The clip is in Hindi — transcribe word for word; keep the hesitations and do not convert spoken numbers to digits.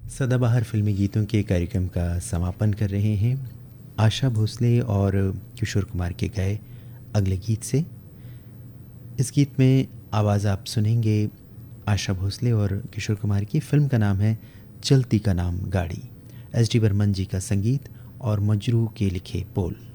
सदाबहार फिल्मी गीतों के कार्यक्रम का समापन कर रहे हैं आशा भोसले और किशोर कुमार के गाए अगले गीत से। इस गीत में आवाज़ आप सुनेंगे आशा भोसले और किशोर कुमार की। फिल्म का नाम है चलती का नाम गाड़ी। एस डी बर्मन जी का संगीत और मजरू के लिखे बोल।